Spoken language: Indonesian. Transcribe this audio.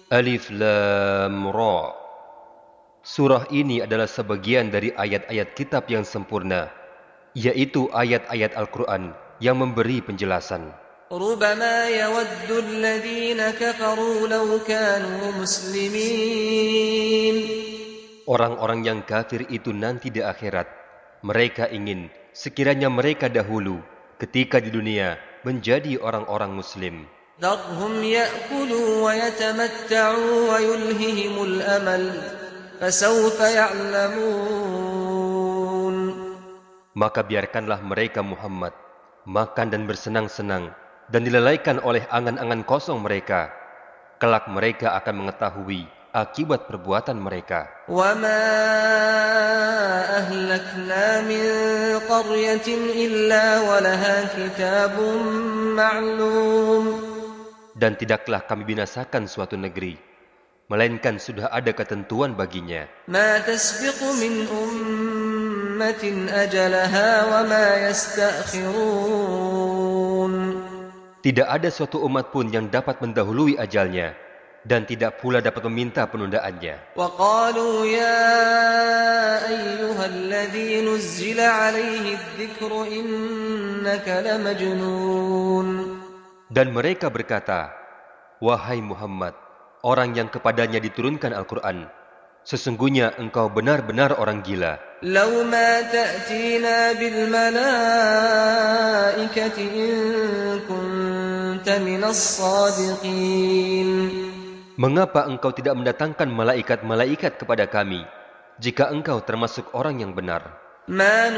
Alif Lam Ra. Surah ini adalah sebagian dari ayat-ayat kitab yang sempurna, yaitu ayat-ayat Al-Quran yang memberi penjelasan. ربما يود الذين كفروا لو كانوا مسلمين. Orang-orang yang kafir itu nanti di akhirat, mereka ingin sekiranya mereka dahulu ketika di dunia menjadi orang-orang muslim. ذرهم يأكلوا ويتمتعوا ويلههم الأمل فسوف يعلمون. Maka biarkanlah mereka Muhammad makan dan bersenang-senang dan dilalaikan oleh angan-angan kosong mereka. Kelak mereka akan mengetahui akibat perbuatan mereka. وما أهلكنا من قرية إلا ولها كتاب معلوم. Dan tidaklah kami binasakan suatu negeri, melainkan sudah ada ketentuan baginya. ما تسبق من أمة أجلها وما يستأخرون. Tidak ada suatu umat pun yang dapat mendahului ajalnya, dan tidak pula dapat meminta penundaannya. وقالوا يا أيها الذي نزل عليه الذكر إنك لمجنون. Dan mereka berkata, wahai Muhammad, orang yang kepadanya diturunkan Al-Quran, sesungguhnya engkau benar-benar orang gila. لو ما تأتينا بالملائكة إن كنت من الصادقين. Mengapa engkau tidak mendatangkan malaikat-malaikat kepada kami, jika engkau termasuk orang yang benar? ما